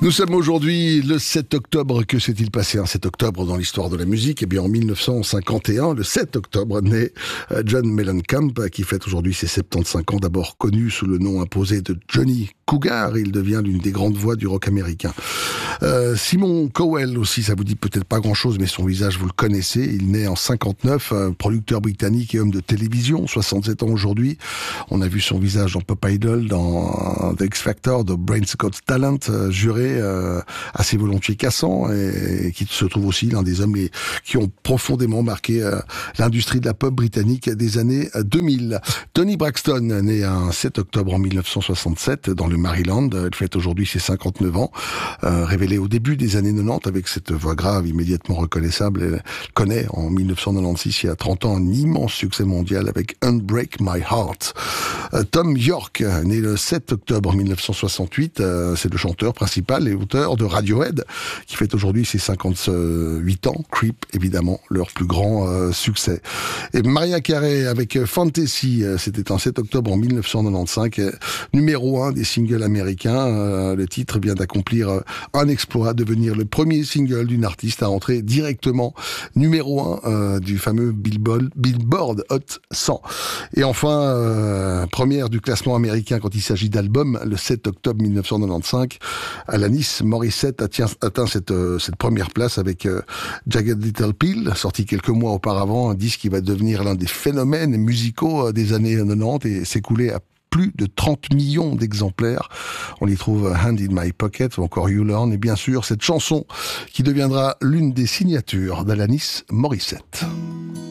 Nous sommes aujourd'hui le 7 octobre. Que s'est-il passé un 7 octobre dans l'histoire de la musique? Eh bien, en 1951, le 7 octobre, naît John Mellencamp, qui fête aujourd'hui ses 75 ans, d'abord connu sous le nom imposé de Johnny Cougar. Il devient l'une des grandes voix du rock américain. Simon Cowell aussi, ça vous dit peut-être pas grand-chose, mais son visage, vous le connaissez. Il naît en 59, producteur britannique et homme de télévision, 67 ans aujourd'hui. On a vu son visage dans Pop Idol, dans The X Factor, de Brain's Got Talent, juré assez volontiers cassant, et qui se trouve aussi l'un des hommes qui ont profondément marqué l'industrie de la pop britannique des années 2000. Toni Braxton, né un 7 octobre en 1967 dans le Maryland. Elle fête aujourd'hui ses 59 ans, révélée au début des années 90 avec cette voix grave immédiatement reconnaissable. Elle connaît en 1996, il y a 30 ans, un immense succès mondial avec Unbreak My Heart. Thom Yorke, né le 7 octobre 1968, c'est le chanteur principal et auteur de Radiohead, qui fête aujourd'hui ses 58 ans. Creep, évidemment, leur plus grand succès. Et Mariah Carey avec Fantasy, c'était un 7 octobre en 1995, numéro 1 des singles américains. Le titre vient d'accomplir un exploit, devenir le premier single d'une artiste à entrer directement numéro 1 du fameux Billboard Hot 100. Et enfin, première du classement américain quand il s'agit d'albums, le 7 octobre 1995, Alanis Morissette atteint cette première place avec Jagged Little Pill, sorti quelques mois auparavant, un disque qui va devenir l'un des phénomènes musicaux des années 90 et s'écouler à plus de 30 millions d'exemplaires. On y trouve Hand in My Pocket ou encore You Learn, et bien sûr cette chanson qui deviendra l'une des signatures d'Alanis Morissette.